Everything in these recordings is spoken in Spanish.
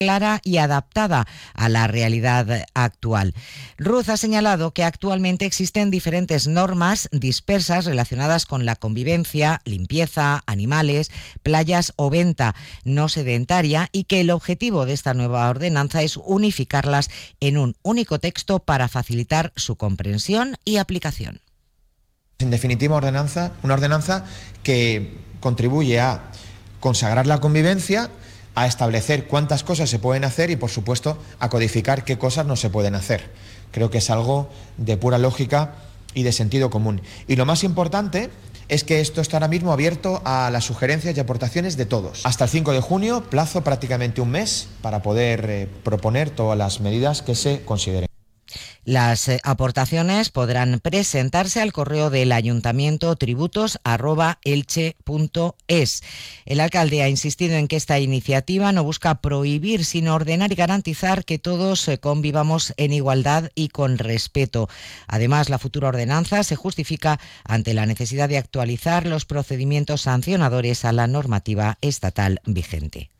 clara y adaptada a la realidad actual. Ruz ha señalado que actualmente existen diferentes normas dispersas relacionadas con la convivencia, limpieza, animales, playas o venta no sedentaria y que el objetivo de esta nueva ordenanza es unificarlas en un único texto para facilitar su comprensión y aplicación. En definitiva, una ordenanza que contribuye a consagrar la convivencia, a establecer cuántas cosas se pueden hacer y, por supuesto, a codificar qué cosas no se pueden hacer. Creo que es algo de pura lógica y de sentido común. Y lo más importante es que esto está ahora mismo abierto a las sugerencias y aportaciones de todos. Hasta el 5 de junio, plazo prácticamente un mes para poder proponer todas las medidas que se consideren. Las aportaciones podrán presentarse al correo del Ayuntamiento tributos@elche.es. El alcalde ha insistido en que esta iniciativa no busca prohibir, sino ordenar y garantizar que todos convivamos en igualdad y con respeto. Además, la futura ordenanza se justifica ante la necesidad de actualizar los procedimientos sancionadores a la normativa estatal vigente.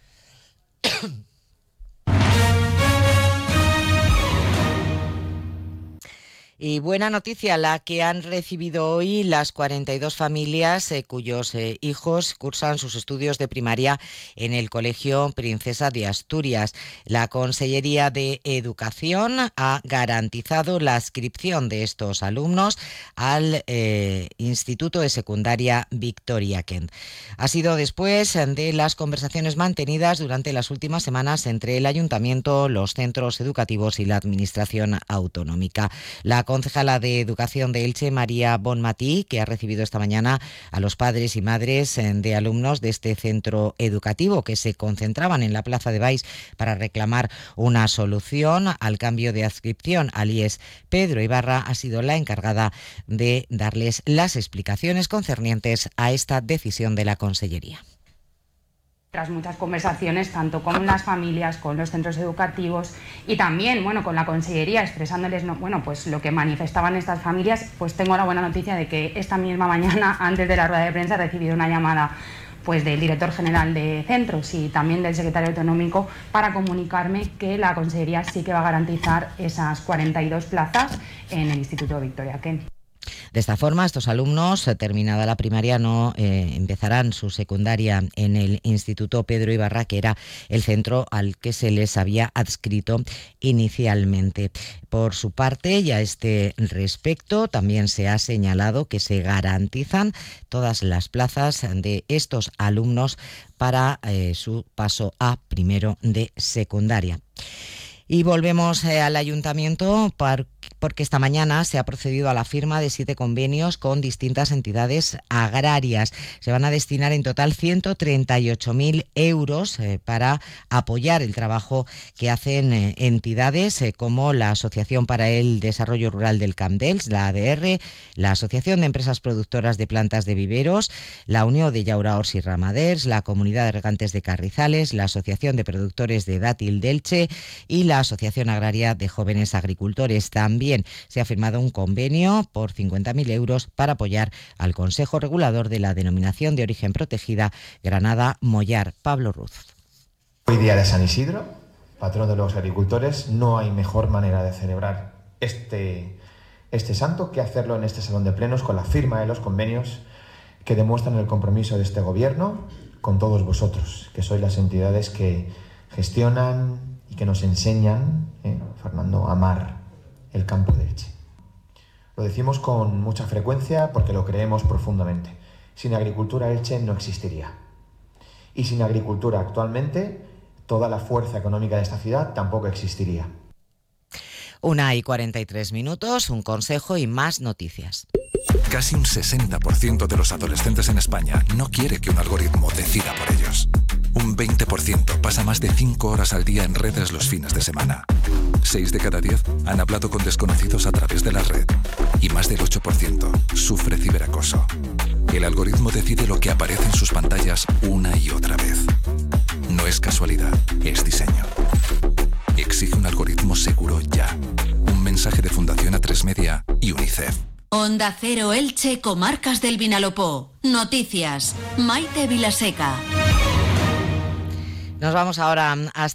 Y buena noticia la que han recibido hoy las 42 familias cuyos hijos cursan sus estudios de primaria en el Colegio Princesa de Asturias. La Consellería de Educación ha garantizado la adscripción de estos alumnos al Instituto de Secundaria Victoria Kent. Ha sido después de las conversaciones mantenidas durante las últimas semanas entre el Ayuntamiento, los centros educativos y la Administración autonómica. La concejala de Educación de Elche, María Bonmatí, que ha recibido esta mañana a los padres y madres de alumnos de este centro educativo que se concentraban en la Plaza de Baix para reclamar una solución al cambio de adscripción al IES. Pedro Ibarra ha sido la encargada de darles las explicaciones concernientes a esta decisión de la Consellería. Tras muchas conversaciones, tanto con las familias, con los centros educativos y también, con la Consellería, expresándoles, pues lo que manifestaban estas familias, pues tengo la buena noticia de que esta misma mañana, antes de la rueda de prensa, he recibido una llamada pues del director general de centros y también del secretario autonómico para comunicarme que la Consellería sí que va a garantizar esas 42 plazas en el Instituto Victoria Kent. De esta forma, estos alumnos, terminada la primaria, no empezarán su secundaria en el Instituto Pedro Ibarra, que era el centro al que se les había adscrito inicialmente. Por su parte, y a este respecto, también se ha señalado que se garantizan todas las plazas de estos alumnos para su paso a primero de secundaria. Y volvemos al Ayuntamiento porque esta mañana se ha procedido a la firma de 7 convenios con distintas entidades agrarias. Se van a destinar en total 138.000 euros para apoyar el trabajo que hacen entidades como la Asociación para el Desarrollo Rural del Camp d'Els, la ADR, la Asociación de Empresas Productoras de Plantas de Viveros, la Unión de Llauraors y Ramaders, la Comunidad de Regantes de Carrizales, la Asociación de Productores de Dátil d'Elche y la Asociación Agraria de Jóvenes Agricultores. También se ha firmado un convenio por 50.000 euros para apoyar al Consejo Regulador de la Denominación de Origen Protegida Granada-Mollar. Pablo Ruz. Hoy día de San Isidro, patrón de los agricultores, no hay mejor manera de celebrar este santo que hacerlo en este salón de plenos con la firma de los convenios que demuestran el compromiso de este gobierno con todos vosotros, que sois las entidades que gestionan y que nos enseñan, Fernando, a amar el campo de Elche. Lo decimos con mucha frecuencia porque lo creemos profundamente. Sin agricultura Elche no existiría. Y sin agricultura actualmente, toda la fuerza económica de esta ciudad tampoco existiría. 1:43, un consejo y más noticias. Casi un 60% de los adolescentes en España no quiere que un algoritmo decida por ellos. Un 20% pasa más de 5 horas al día en redes los fines de semana. 6 de cada 10 han hablado con desconocidos a través de la red. Y más del 8% sufre ciberacoso. El algoritmo decide lo que aparece en sus pantallas una y otra vez. No es casualidad, es diseño. Exige un algoritmo seguro ya. Un mensaje de Fundación A3 Media y UNICEF. Onda Cero Elche, Comarcas del Vinalopó. Noticias. Maite Vilaseca. Nos vamos ahora hasta